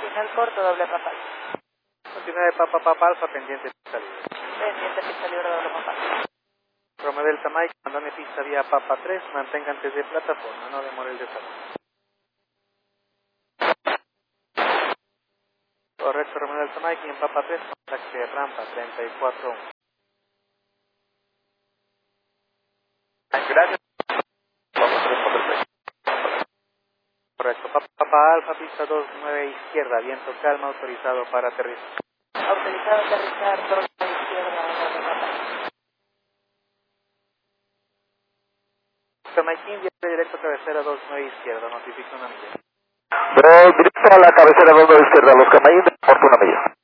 final corto, doble papal. Continúa de Papa Alfa, pendiente pista libre. Pendiente pista libre, doble papal. Roma Delta Mike, abandone pista vía Papa 3, mantenga antes de plataforma, no demore el desarrollo. Correcto, Roma Delta Mike, y en Papa 3, contacto de rampa 34. Gracias. Papa 3, Papa 3. Correcto, Papa Alfa, pista 29 izquierda, viento calma, autorizado para aterrizar. Autorizado a aterrizar, 29 izquierda, doble papal. Jamaiquín, viaje directo cabecera 29 izquierda, notifica una milla. Directo a la cabecera 2 izquierda, los Camaín, de una milla.